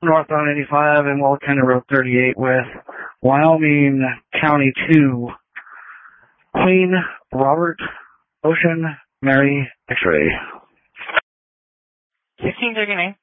northbound 85 and Wall County Road 38 with Wyoming County 2, Queen, Robert, Ocean, Mary, X-Ray. 16, take your name.